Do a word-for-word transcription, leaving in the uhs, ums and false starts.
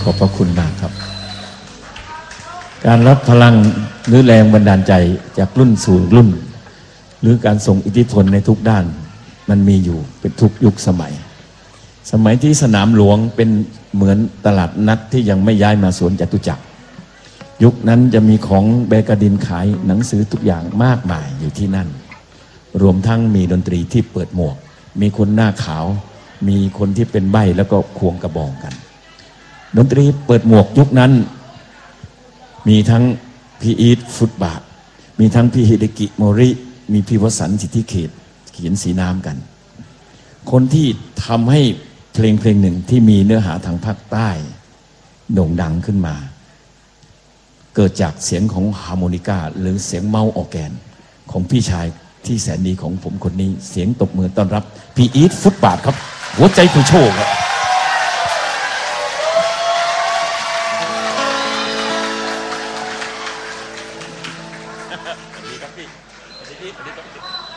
ขอบพระคุณมากครับการรับพลังหรือแรงบันดาลใจจากรุ่นสู่รุ่นหรือการส่งอิทธิพลในทุกด้านมันมีอยู่เป็นทุกยุคสมัยสมัยที่สนามหลวงเป็นเหมือนตลาดนัดที่ยังไม่ย้ายมาสวนจตุจักรยุคนั้นจะมีของแบกดินขายหนังสือทุกอย่างมากมายอยู่ที่นั่นรวมทั้งมีดนตรีที่เปิดหมวกมีคนหน้าขาวมีคนที่เป็นใบ้แล้วก็ควงกระบองกันดนตรีเปิดหมวกยุคนั้นมีทั้งพี่อีทฟุตบาทมีทั้งพี่ฮิเดกิโมริมีพี่วสันต์สิทธิเขตเขียนสีน้ำกันคนที่ทำให้เพลงเพลงหนึ่งที่มีเนื้อหาทางภาคใต้โด่งดังขึ้นมาเกิดจากเสียงของฮาร์โมนิกาหรือเสียงเมาส์ออร์แกนของพี่ชายที่แสนดีของผมคนนี้เสียงตบมือต้อนรับพี่อีทฟุตบาทครับหัวใจผู้โชคครับสวัสดีครับพี่สวัสดีครับ